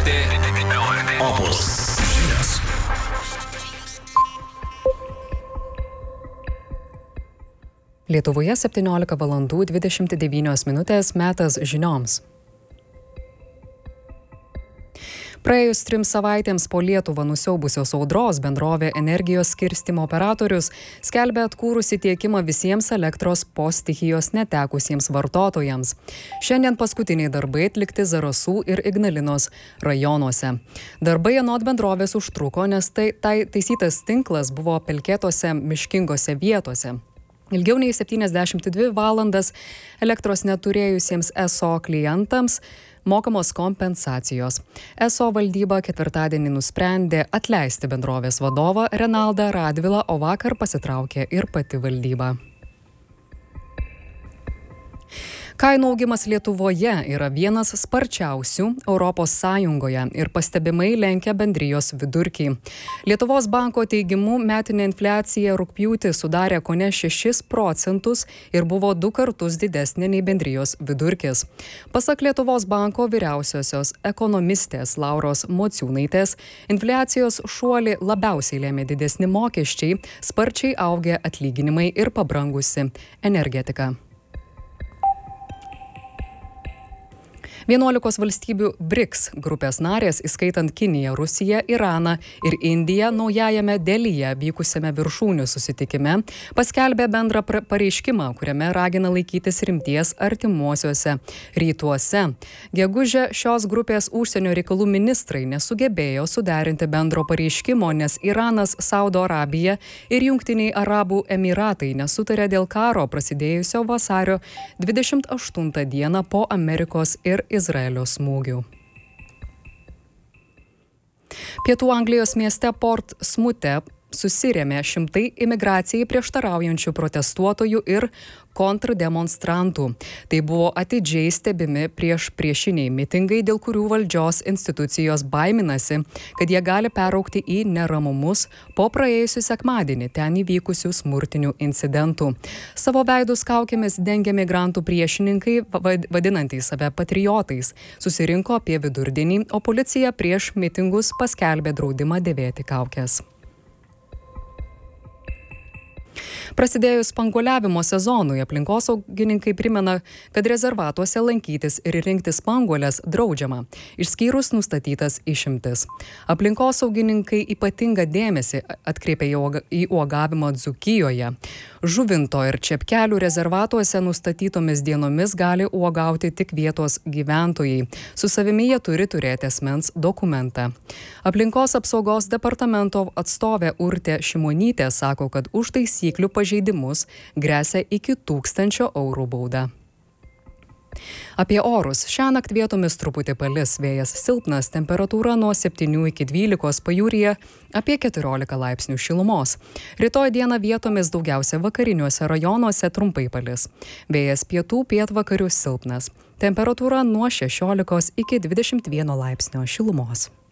LRT Opus žinios. Lietuvoje 17:29 metas žinioms. Praėjus 3 savaitėms po Lietuvą nusiaubusios audros bendrovė Energijos skirstymo operatorius skelbia atkūrusi tiekimą visiems elektros po stichijos netekusiems vartotojams. Šiandien paskutiniai darbai atlikti Zarasų ir Ignalinos rajonuose. Darbai anot bendrovės užtruko, nes taisytas tinklas buvo pelkėtose miškingose vietose. Ilgiau nei 72 valandas elektros neturėjusiems ESO klientams mokamos kompensacijos. ESO valdyba ketvirtadienį nusprendė atleisti bendrovės vadovą Renaldą Radvilą, o vakar pasitraukė ir pati valdyba. Kainų augimas Lietuvoje yra vienas sparčiausių Europos Sąjungoje ir pastebimai lenkia bendrijos vidurkį. Lietuvos banko teigimu metinė infliacija rugpjūtį sudarė kone 6% ir buvo 2 kartus didesnė nei bendrijos vidurkis. Pasak Lietuvos banko vyriausiosios ekonomistės Lauros Mociūnaitės, infliacijos šuolį labiausiai lėmė didesni mokesčiai, sparčiai augę atlyginimai ir pabrangusi energetika. 11 valstybių BRICS grupės narės, įskaitant Kiniją, Rusiją, Iraną ir Indiją, naujajame Delyje vykusiame viršūnių susitikime paskelbė bendrą pareiškimą, kuriame ragina laikytis rimties artimuosiuose rytuose. Gegužę šios grupės užsienio reikalų ministrai nesugebėjo suderinti bendro pareiškimo, nes Iranas, Saudo Arabija ir Jungtiniai Arabų Emiratai nesutarė dėl karo prasidėjusio vasario 28 dieną po Amerikos ir Izraelio smūgių. Pietų Anglijos mieste Port Smute susirėmė šimtai imigracijai prieštaraujančių protestuotojų ir kontrdemonstrantų. Tai buvo atidžiai stebimi priešiniai mitingai, dėl kurių valdžios institucijos baiminasi, kad jie gali peraugti į neramumus po praėjusių sekmadienį ten įvykusių smurtinių incidentų. Savo veidus kaukėmis dengę migrantų priešininkai, vadinantys save patriotais, susirinko apie vidurdienį, o policija prieš mitingus paskelbė draudimą dėvėti kaukes. Prasidėjus spanguoliavimo sezonui, aplinkosaugininkai primena, kad rezervatuose lankytis ir rinkti spanguolės draudžiama, išskyrus nustatytas išimtis. Aplinkosaugininkai ypatingą dėmesį atkreipia į uogavimą Dzūkijoje. Žuvinto ir Čepkelių rezervatuose nustatytomis dienomis gali uogauti tik vietos gyventojai. Su savimi jie turi turėti asmens dokumentą. Aplinkos apsaugos departamento atstovė Urtė Šimonytė sako, kad už taisyklių pažeidimus gresia iki 1000 eurų bauda. Apie orus. Šiąnakt vietomis truputį palis, vėjas silpnas, temperatūra nuo 7 iki 12, pajūryje apie 14 laipsnių šilumos. Rytoj dieną vietomis daugiausia vakariniuose rajonuose trumpai palis. Vėjas pietų pietvakarių silpnas. Temperatūra nuo 16 iki 21 laipsnio šilumos.